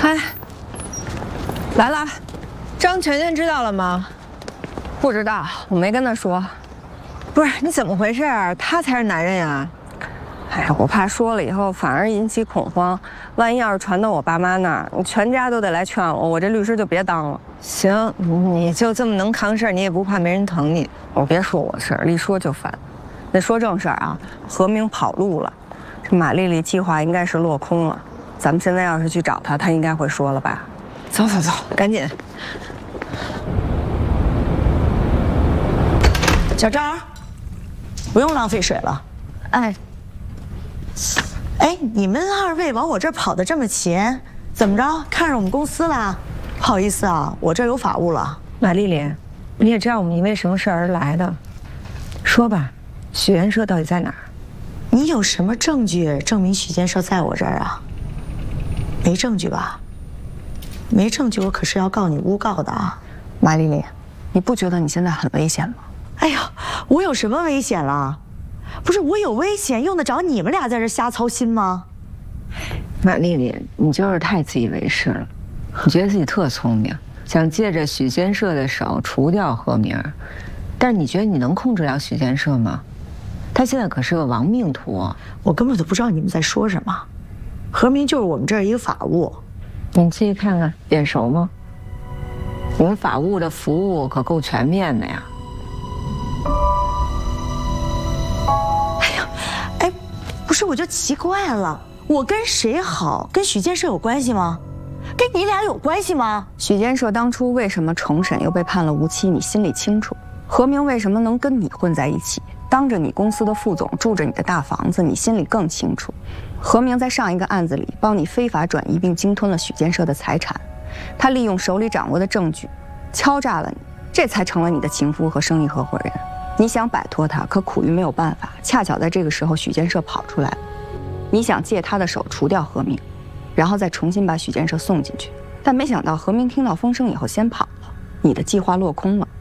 嗨，来了，张全全知道了吗？ 不知道，我没跟他说。 不是你怎么回事啊？他才是男人呀！ 哎呀，我怕说了以后反而引起恐慌，万一要是传到我爸妈那儿，全家都得来劝我，我这律师就别当了。 行，你就这么能扛事儿，你也不怕没人疼你。 我别说我事儿，一说就烦。那说正事儿啊，何明跑路了，这马丽丽计划应该是落空了。咱们现在要是去找他，他应该会说了吧？ 走走走，赶紧。 小张，不用浪费水了。 哎， 你们二位往我这儿跑得这么勤，怎么着？看上我们公司了？不好意思啊，我这儿有法务了。 马丽丽，你也知道我们因为什么事儿而来的，说吧，许愿社到底在哪儿？ 你有什么证据证明许建设在我这儿啊？没证据吧？没证据，我可是要告你诬告的啊！ 马丽丽，你不觉得你现在很危险吗？ 哎呀，我有什么危险了？不是我有危险，用得着你们俩在这瞎操心吗？ 马丽丽，你就是太自以为是了，你觉得自己特聪明，想借着许建设的手除掉何明，但是你觉得你能控制了许建设吗？他现在可是个亡命徒， 我根本都不知道你们在说什么。何明就是我们这儿一个法务， 你自己看看，眼熟吗？我们法务的服务可够全面的呀。 不是，我就奇怪了，我跟谁好？跟许建设有关系吗？跟你俩有关系吗？ 许建设当初为什么重审又被判了无期，你心里清楚。何明为什么能跟你混在一起，当着你公司的副总，住着你的大房子，你心里更清楚。何明在上一个案子里帮你非法转移并鲸吞了许建设的财产，他利用手里掌握的证据敲诈了你，这才成了你的情夫和生意合伙人。你想摆脱他，可苦于没有办法。恰巧在这个时候，许建设跑出来了。你想借他的手除掉何明，然后再重新把许建设送进去，但没想到何明听到风声以后先跑了，你的计划落空了。